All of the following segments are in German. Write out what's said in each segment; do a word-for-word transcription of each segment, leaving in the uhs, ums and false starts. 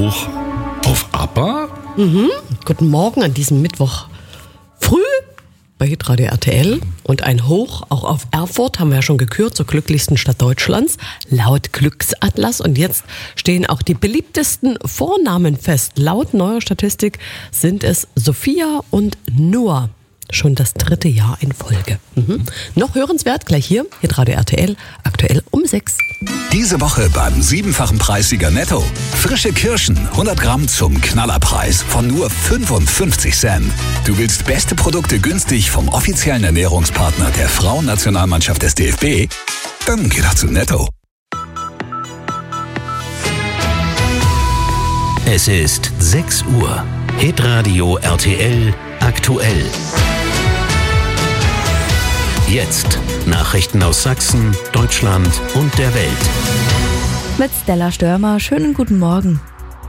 Hoch auf ABBA? Mhm. Guten Morgen an diesem Mittwoch früh bei Hitradio R T L. Und ein Hoch auch auf Erfurt, haben wir ja schon gekürt, zur glücklichsten Stadt Deutschlands, laut Glücksatlas. Und jetzt stehen auch die beliebtesten Vornamen fest. Laut neuer Statistik sind es Sophia und Noah. Schon das dritte Jahr in Folge. Mhm. Noch hörenswert, gleich hier, Hitradio R T L, aktuell um sechs. Diese Woche beim siebenfachen Preissieger Netto. Frische Kirschen, hundert Gramm zum Knallerpreis von nur fünfundfünfzig Cent. Du willst beste Produkte günstig vom offiziellen Ernährungspartner der Frauennationalmannschaft des D F B? Dann geh doch zu Netto. Es ist sechs Uhr. Hitradio R T L aktuell. Jetzt Nachrichten aus Sachsen, Deutschland und der Welt. Mit Stella Störmer, schönen guten Morgen.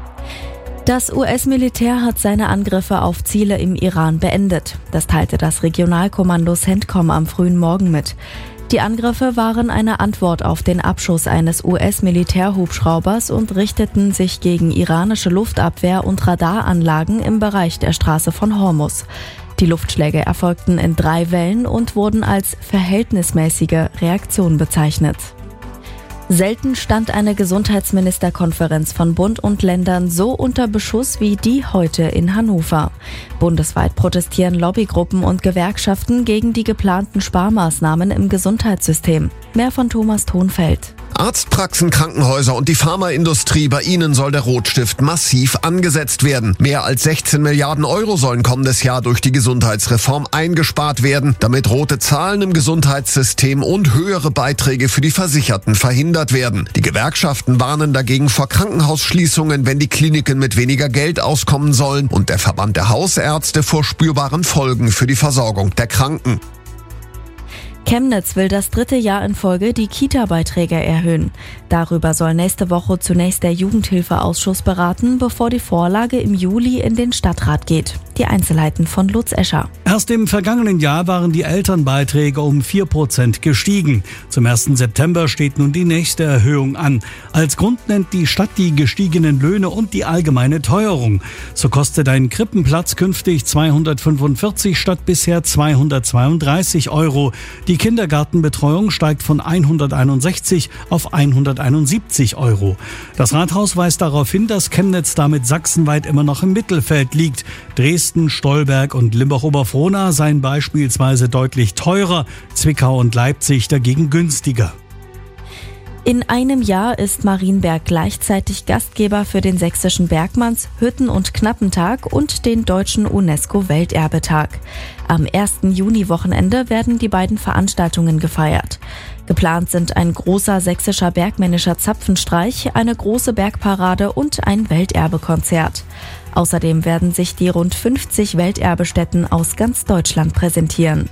Das U S-Militär hat seine Angriffe auf Ziele im Iran beendet. Das teilte das Regionalkommando CENTCOM am frühen Morgen mit. Die Angriffe waren eine Antwort auf den Abschuss eines U S-Militärhubschraubers und richteten sich gegen iranische Luftabwehr- und Radaranlagen im Bereich der Straße von Hormuz. Die Luftschläge erfolgten in drei Wellen und wurden als verhältnismäßige Reaktion bezeichnet. Selten stand eine Gesundheitsministerkonferenz von Bund und Ländern so unter Beschuss wie die heute in Hannover. Bundesweit protestieren Lobbygruppen und Gewerkschaften gegen die geplanten Sparmaßnahmen im Gesundheitssystem. Mehr von Thomas Thonfeld. Arztpraxen, Krankenhäuser und die Pharmaindustrie, bei ihnen soll der Rotstift massiv angesetzt werden. Mehr als sechzehn Milliarden Euro sollen kommendes Jahr durch die Gesundheitsreform eingespart werden, damit rote Zahlen im Gesundheitssystem und höhere Beiträge für die Versicherten verhindert werden. Die Gewerkschaften warnen dagegen vor Krankenhausschließungen, wenn die Kliniken mit weniger Geld auskommen sollen, und der Verband der Hausärzte vor spürbaren Folgen für die Versorgung der Kranken. Chemnitz will das dritte Jahr in Folge die Kita-Beiträge erhöhen. Darüber soll nächste Woche zunächst der Jugendhilfeausschuss beraten, bevor die Vorlage im Juli in den Stadtrat geht. Die Einzelheiten von Lutz Escher. Erst im vergangenen Jahr waren die Elternbeiträge um vier Prozent gestiegen. Zum ersten September steht nun die nächste Erhöhung an. Als Grund nennt die Stadt die gestiegenen Löhne und die allgemeine Teuerung. So kostet ein Krippenplatz künftig zweihundertfünfundvierzig statt bisher zweihundertzweiunddreißig Euro. Die Kindergartenbetreuung steigt von hunderteinundsechzig auf hunderteinundsiebzig Euro. Das Rathaus weist darauf hin, dass Chemnitz damit sachsenweit immer noch im Mittelfeld liegt. Dresden, Stolberg und Limbach-Oberfrohna seien beispielsweise deutlich teurer, Zwickau und Leipzig dagegen günstiger. In einem Jahr ist Marienberg gleichzeitig Gastgeber für den Sächsischen Bergmanns-, Hütten- und Knappentag und den Deutschen UNESCO-Welterbetag. Am ersten Juni-Wochenende werden die beiden Veranstaltungen gefeiert. Geplant sind ein großer sächsischer bergmännischer Zapfenstreich, eine große Bergparade und ein Welterbekonzert. Außerdem werden sich die rund fünfzig Welterbestätten aus ganz Deutschland präsentieren.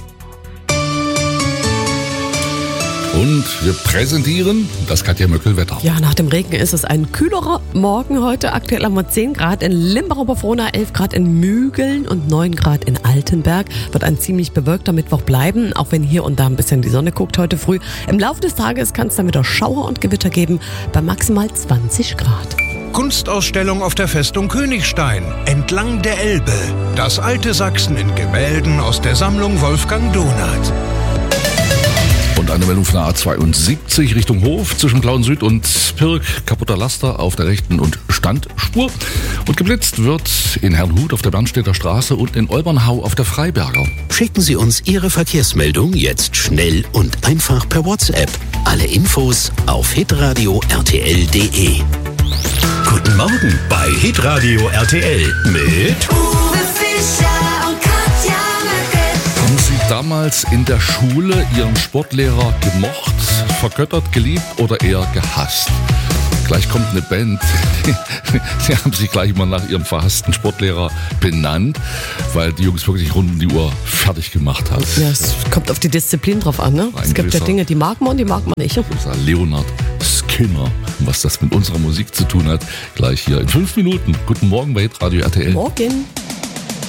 Und wir präsentieren das Katja Möckel-Wetter. Ja, nach dem Regen ist es ein kühlerer Morgen heute. Aktuell haben wir zehn Grad in Limbach-Oberfrohna, elf Grad in Mügeln und neun Grad in Altenberg. Wird ein ziemlich bewölkter Mittwoch bleiben, auch wenn hier und da ein bisschen die Sonne guckt heute früh. Im Laufe des Tages kann es dann wieder Schauer und Gewitter geben, bei maximal zwanzig Grad. Kunstausstellung auf der Festung Königstein, entlang der Elbe. Das alte Sachsen in Gemälden aus der Sammlung Wolfgang Donath. Und eine Meldung von der A zweiundsiebzig Richtung Hof zwischen Plauen Süd und Pirk. Kaputter Laster auf der rechten und Standspur. Und geblitzt wird in Herrnhut auf der Bernstädter Straße und in Olbernhau auf der Freiberger. Schicken Sie uns Ihre Verkehrsmeldung jetzt schnell und einfach per WhatsApp. Alle Infos auf hitradio r t l punkt d e. Guten Morgen bei Hitradio R T L mit Uwe Fischer und Katja Möckel. Haben Sie damals in der Schule Ihren Sportlehrer gemocht, vergöttert, geliebt oder eher gehasst? Gleich kommt eine Band, sie haben sich gleich mal nach ihrem verhassten Sportlehrer benannt, weil die Jungs wirklich rund um die Uhr fertig gemacht hat. Ja, es kommt auf die Disziplin drauf an, ne? Es gibt ja Dinge, die mag man und die mag man nicht. Leonard Skinner. Und was das mit unserer Musik zu tun hat, gleich hier in fünf Minuten. Guten Morgen bei Hitradio R T L. Morgen.